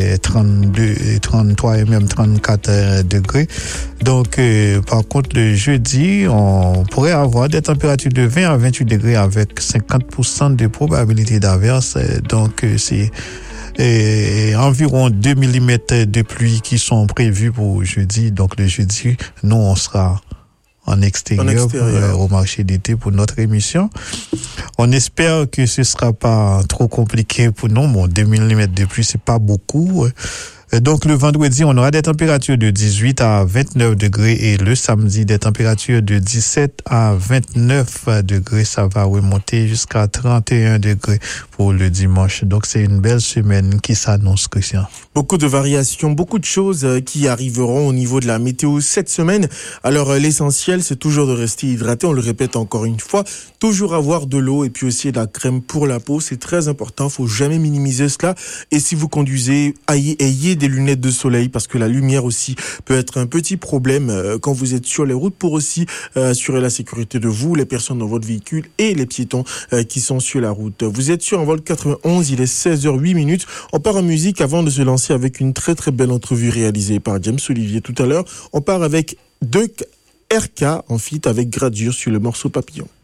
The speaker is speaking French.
32, 33 et même 34 degrés. Donc, par contre, le jeudi, on pourrait avoir des températures de 20 à 28 degrés avec 50% de probabilité d'averse. Donc, c'est environ 2 mm de pluie qui sont prévus pour jeudi. Donc, le jeudi, nous, on sera en extérieur. Au marché d'été pour notre émission. On espère que ce sera pas trop compliqué pour nous. Bon, 2 mm de pluie, c'est pas beaucoup. Donc, le vendredi, on aura des températures de 18 à 29 degrés et le samedi, des températures de 17 à 29 degrés. Ça va remonter jusqu'à 31 degrés pour le dimanche. Donc, c'est une belle semaine qui s'annonce, Christian. Beaucoup de variations, beaucoup de choses qui arriveront au niveau de la météo cette semaine. Alors, l'essentiel, c'est toujours de rester hydraté. On le répète encore une fois. Toujours avoir de l'eau et puis aussi de la crème pour la peau. C'est très important. Faut jamais minimiser cela. Et si vous conduisez, ayez des lunettes de soleil parce que la lumière aussi peut être un petit problème quand vous êtes sur les routes pour aussi assurer la sécurité de vous, les personnes dans votre véhicule et les piétons qui sont sur la route. Vous êtes sur Envol 91, il est 16h08. On part en musique avant de se lancer avec une très très belle entrevue réalisée par James Olivier tout à l'heure. On part avec 2 RK en feat avec Gradure sur le morceau Papillon.